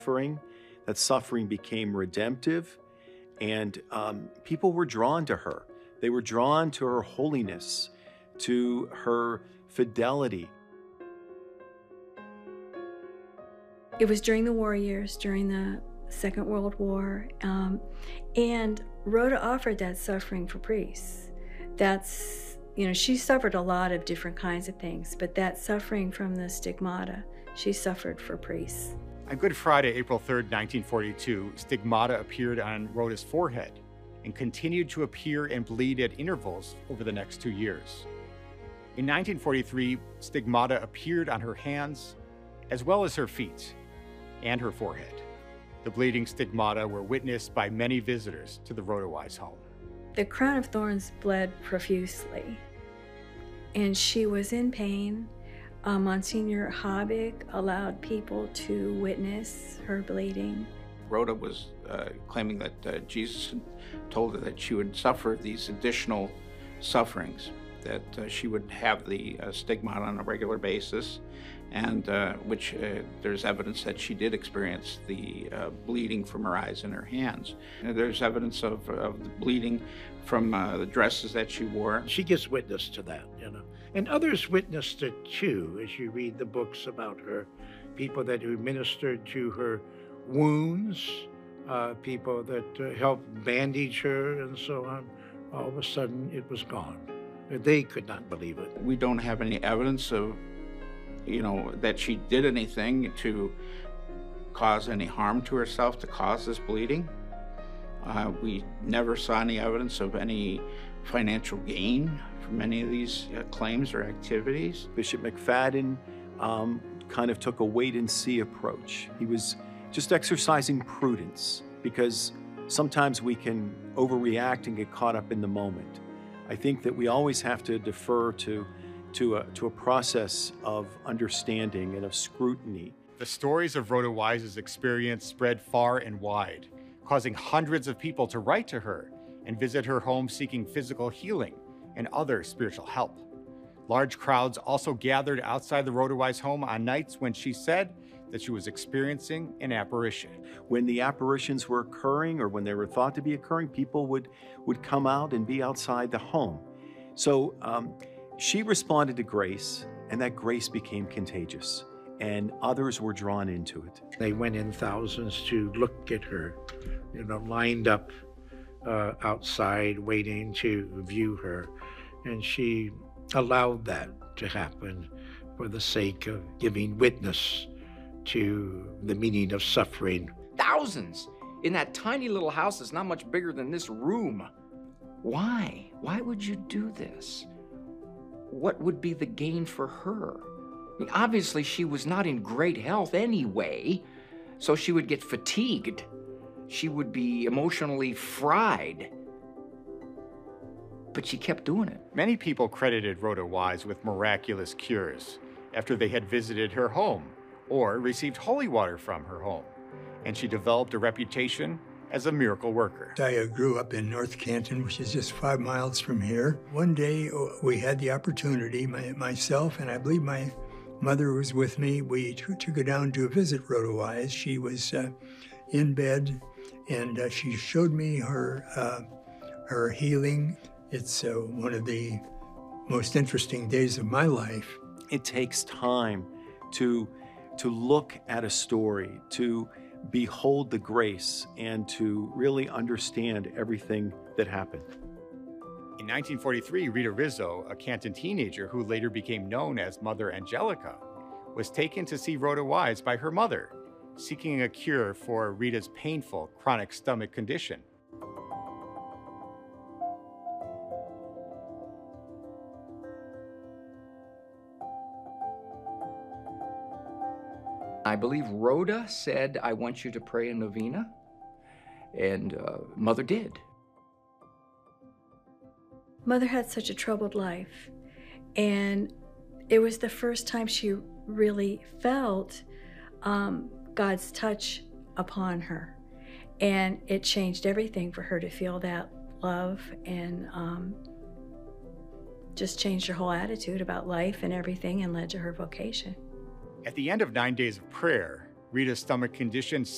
suffering. That suffering became redemptive, and people were drawn to her. They were drawn to her holiness, to her fidelity. It was during the war years, during the Second World War, and Rhoda offered that suffering for priests. She suffered a lot of different kinds of things, but that suffering from the stigmata, she suffered for priests. On Good Friday, April 3rd, 1942, stigmata appeared on Rhoda's forehead and continued to appear and bleed at intervals over the next 2 years. In 1943, stigmata appeared on her hands, as well as her feet and her forehead. The bleeding stigmata were witnessed by many visitors to the Rhoda Wise home. The crown of thorns bled profusely, and she was in pain. Monsignor Habig allowed people to witness her bleeding. Rhoda was claiming that Jesus told her that she would suffer these additional sufferings, that she would have the stigmata on a regular basis, and which there's evidence that she did experience the bleeding from her eyes and her hands. And there's evidence of the bleeding from the dresses that she wore. She gives witness to that, And others witnessed it too, as you read the books about her. People that who ministered to her wounds, people that helped bandage her and so on. All of a sudden, it was gone. They could not believe it. We don't have any evidence of, that she did anything to cause any harm to herself to cause this bleeding. We never saw any evidence of any financial gain from any of these claims or activities. Bishop McFadden kind of took a wait-and-see approach. He was just exercising prudence, because sometimes we can overreact and get caught up in the moment. I think that we always have to defer to a process of understanding and of scrutiny. The stories of Rhoda Wise's experience spread far and wide, causing hundreds of people to write to her and visit her home seeking physical healing and other spiritual help. Large crowds also gathered outside the Rhoda Wise home on nights when she said that she was experiencing an apparition. When the apparitions were occurring, or when they were thought to be occurring, people would come out and be outside the home. So she responded to grace, and that grace became contagious, and others were drawn into it. They went in thousands to look at her, lined up outside waiting to view her. And she allowed that to happen for the sake of giving witness to the meaning of suffering. Thousands in that tiny little house that's not much bigger than this room. Why? Why would you do this? What would be the gain for her? I mean, obviously she was not in great health anyway, so she would get fatigued. She would be emotionally fried. But she kept doing it. Many people credited Rhoda Wise with miraculous cures after they had visited her home or received holy water from her home, and she developed a reputation as a miracle worker. I grew up in North Canton, which is just 5 miles from here. One day we had the opportunity, myself and I believe my mother was with me, we took her down to visit Rhoda Wise. She was in bed, and she showed me her healing. It's one of the most interesting days of my life. It takes time to look at a story, to behold the grace, and to really understand everything that happened. In 1943, Rita Rizzo, a Canton teenager who later became known as Mother Angelica, was taken to see Rhoda Wise by her mother, seeking a cure for Rita's painful chronic stomach condition. I believe Rhoda said, "I want you to pray a novena," and Mother did. Mother had such a troubled life, and it was the first time she really felt God's touch upon her, and it changed everything for her to feel that love, and just changed her whole attitude about life and everything, and led to her vocation. At the end of 9 days of prayer, Rita's stomach condition